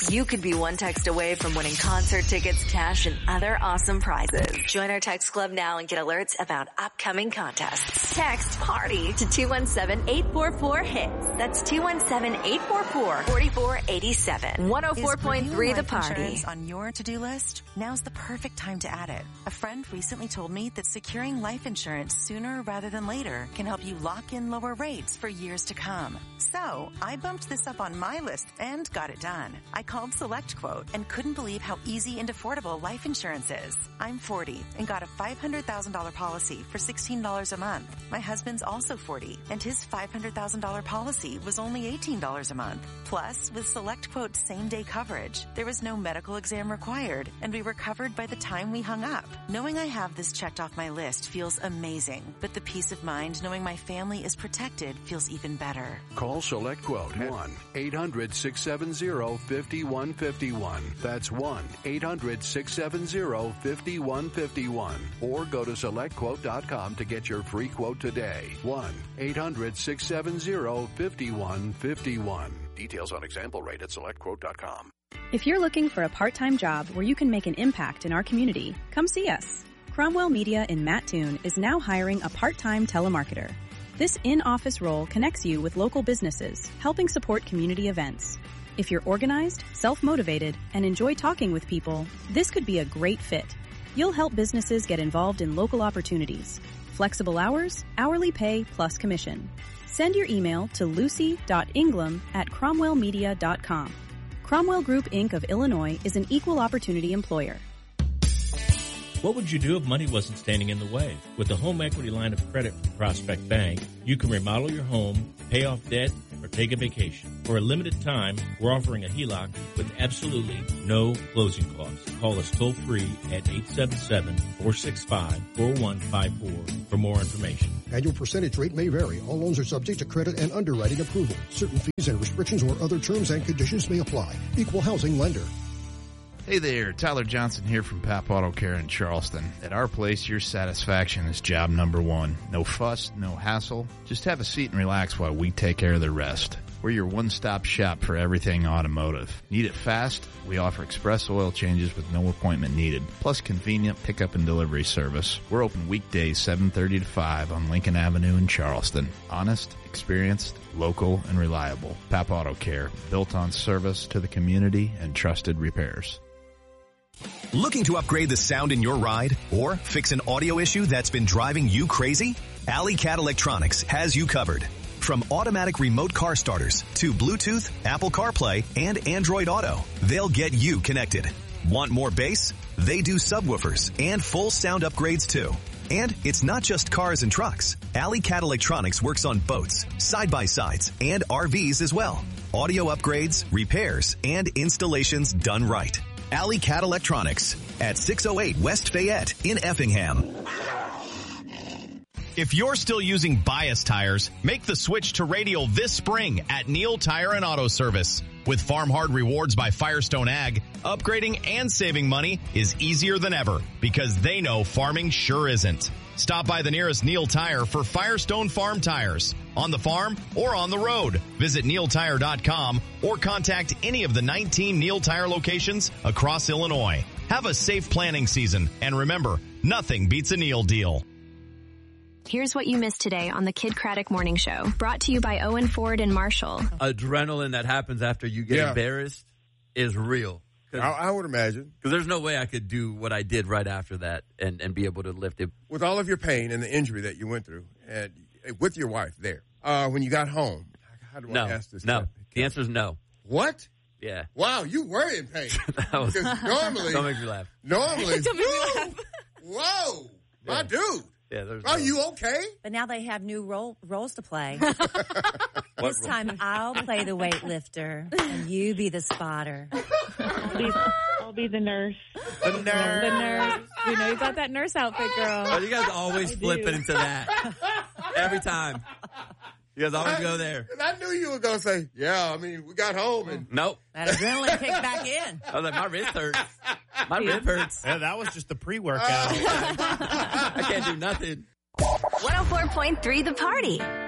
You could be one text away from winning concert tickets, cash, and other awesome prizes. Join our text club now and get alerts about upcoming contests. Text PARTY to 217-844-HITS. That's 217-844-4487. 104.3 The Party. Insurance on your to-do list? Now's the perfect time to add it. A friend recently told me that securing life insurance sooner rather than later can help you lock in lower rates for years to come. So I bumped this up on my list and got it done. I called SelectQuote and couldn't believe how easy and affordable life insurance is. I'm 40 and got a $500,000 policy for $16 a month. My husband's also 40 and his $500,000 policy was only $18 a month. Plus, with SelectQuote's same-day coverage, there was no medical exam required and we were covered by the time we hung up. Knowing I have this checked off my list feels amazing, but the peace of mind knowing my family is protected feels even better. Call SelectQuote 1-800-670-5151. That's 1-800-670-5151. Or go to SelectQuote.com to get your free quote today. 1-800-670-5151. Details on example rate at SelectQuote.com. If you're looking for a part-time job where you can make an impact in our community, come see us. Cromwell Media in Mattoon is now hiring a part-time telemarketer. This in-office role connects you with local businesses, helping support community events. If you're organized, self-motivated, and enjoy talking with people, this could be a great fit. You'll help businesses get involved in local opportunities. Flexible hours, hourly pay, plus commission. Send your email to lucy.ingram@cromwellmedia.com. Cromwell Group, Inc. of Illinois is an equal opportunity employer. What would you do if money wasn't standing in the way? With the home equity line of credit from Prospect Bank, you can remodel your home, pay off debt, or take a vacation. For a limited time, we're offering a HELOC with absolutely no closing costs. Call us toll-free at 877-465-4154 for more information. Annual percentage rate may vary. All loans are subject to credit and underwriting approval. Certain fees and restrictions or other terms and conditions may apply. Equal housing lender. Hey there, Tyler Johnson here from Pap Auto Care in Charleston. At our place, your satisfaction is job number one. No fuss, no hassle. Just have a seat and relax while we take care of the rest. We're your one-stop shop for everything automotive. Need it fast? We offer express oil changes with no appointment needed, plus convenient pickup and delivery service. We're open weekdays 7:30 to 5 on Lincoln Avenue in Charleston. Honest, experienced, local, and reliable. Pap Auto Care, built on service to the community and trusted repairs. Looking to upgrade the sound in your ride or fix an audio issue that's been driving you crazy? Alley Cat Electronics has you covered. From automatic remote car starters to Bluetooth, Apple CarPlay, and Android Auto, they'll get you connected. Want more bass? They do subwoofers and full sound upgrades too. And it's not just cars and trucks. Alley Cat Electronics works on boats, side-by-sides, and RVs as well. Audio upgrades, repairs, and installations done right. Alley Cat Electronics at 608 West Fayette in Effingham. If you're still using bias tires, make the switch to Radial this spring at Neil Tire and Auto Service. With Farm Hard Rewards by Firestone Ag, upgrading and saving money is easier than ever because they know farming sure isn't. Stop by the nearest Neil Tire for Firestone Farm tires. On the farm or on the road. Visit neiltire.com or contact any of the 19 Neil Tire locations across Illinois. Have a safe planning season. And remember, nothing beats a Neil deal. Here's what you missed today on the Kid Craddock Morning Show. Brought to you by Owen Ford and Marshall. Adrenaline that happens after you get embarrassed is real. I would imagine. Because there's no way I could do what I did right after that and be able to lift it. With all of your pain and the injury that you went through, and with your wife there, when you got home, how do I ask this? No. The answer is no. What? Yeah. Wow, you were in pain. Because normally. Don't make me laugh. Normally. Don't make me laugh. Whoa, my dude. Yeah, are you okay? But now they have new roles to play. This time I'll play the weightlifter and you be the spotter. I'll be the nurse. The nurse. You know you got that nurse outfit, girl. Oh, you guys always flip it into that. Every time. You guys always go there. I knew you were going to say, yeah, I mean, we got home and. Nope. That adrenaline kicked back in. I was like, my wrist hurts. My rib hurts. Yeah, that was just the pre-workout. I can't do nothing. 104.3 The Party.